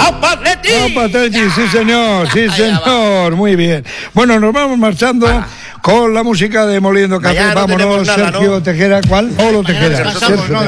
¡Aupa Atleti! ¡Aupa Atleti! Sí, señor, sí, señor. Muy bien. Bueno, nos vamos marchando con la música de Moliendo Café. Mañana no Vámonos, tenemos nada, Sergio ¿no? Tejera. ¿Cuál? Pablo Tejera. descansamos, ¿no?